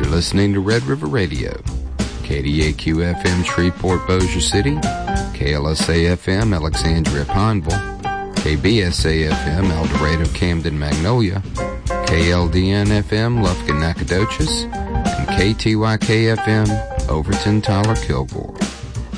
listening to Red River Radio, KDAQ-FM Shreveport-Bossier City, KLSA-FM Alexandria Pineville, KBSA-FM El Dorado Camden Magnolia, KLDN-FM Lufkin Nacogdoches, and KTYK-FM Overton Tyler Kilgore.